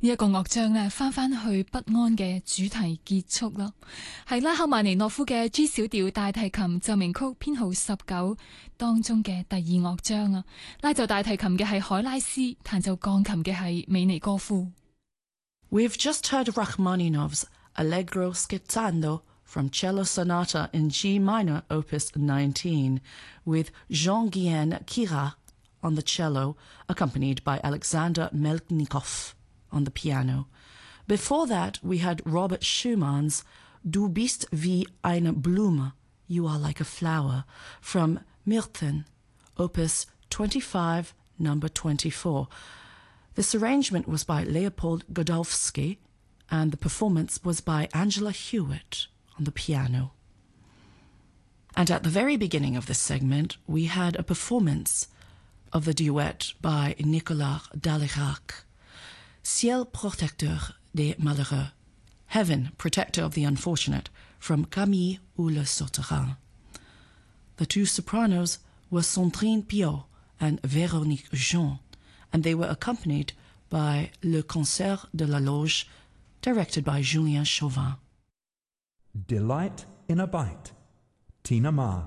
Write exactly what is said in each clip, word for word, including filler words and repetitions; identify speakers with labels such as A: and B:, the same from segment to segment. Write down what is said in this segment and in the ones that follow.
A: 呢一個樂章呢，翻翻去不安嘅主題結束啦，係拉赫曼尼諾夫嘅 G 小調大提琴奏鳴曲編號十九當中嘅第二樂章啊。拉奏大提琴嘅係海拉斯，彈奏鋼琴嘅係美尼戈夫。
B: We've just heard Rachmaninoff's Allegro scherzando from Cello Sonata in G minor, Opus nineteen, with Jean-Guihen Queyras on the cello, accompanied by Alexander Melnikov on the piano. Before that, we had Robert Schumann's Du bist wie eine Blume, You Are Like a Flower, from Myrten, Opus twenty-five, number twenty-four. This arrangement was by Leopold Godowsky, and the performance was by Angela Hewitt on the piano. And at the very beginning of this segment, we had a performance of the duet by Nicolas Dalérac, Ciel protecteur des malheureux, Heaven, protector of the unfortunate, from Camille Houlet Sauterelle. The two sopranos were Sandrine Piot and Véronique Jean, and they were accompanied by Le Concert de la Loge, directed by Julien Chauvin.
C: Delight in a Bite, Tina Ma.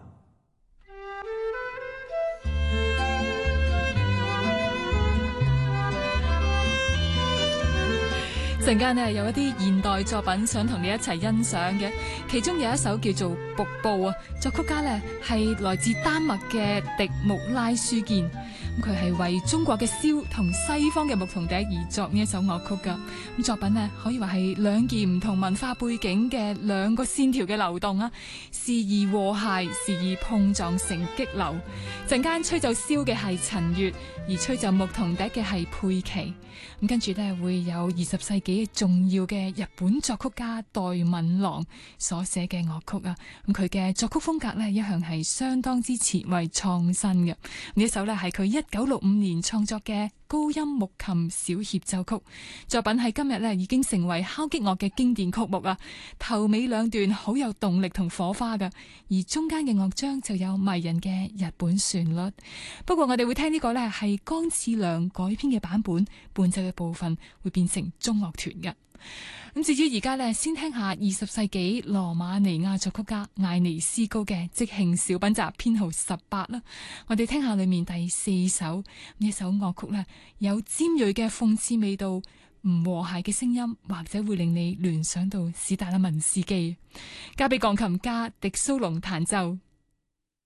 A: 陣間呢有一啲現代作品想同你一齊欣賞嘅，其中有一首叫做《瀑布》啊，作曲家呢係來自丹麥嘅迪穆拉舒健，咁佢係為中國嘅簫同西方嘅牧童笛而作呢一首樂曲噶。咁作品呢可以話係兩件唔同文化背景嘅兩個線條嘅流動啊，時而和諧，時而碰撞成激流。陣間吹奏簫嘅係陳月，而吹奏牧童笛嘅係佩奇。咁跟住呢會有二十世紀重要嘅日本作曲家代敏郎所寫嘅樂曲啊，咁佢嘅作曲風格呢，一向係相當之前衛創新嘅。呢一首呢係佢一九六五年創作嘅高音木琴小協奏曲，作品喺今日呢已經成為敲擊樂嘅經典曲目啊。頭尾兩段好有動力同火花㗎，而中間嘅樂章就有迷人嘅日本旋律。不過我哋會聽呢個呢係江次良改編嘅版本，伴奏嘅部分會變成中樂團嘅。咁至於而家呢，先聽下二十世紀羅馬尼亞作曲家艾尼斯高嘅即興小品集編號十八啦。我哋聽下裏面第四首呢首樂曲呢，有尖銳嘅諷刺味道，唔和諧嘅聲音，或者會令你聯想到史達拉文斯基。交俾鋼琴家迪蘇隆彈奏。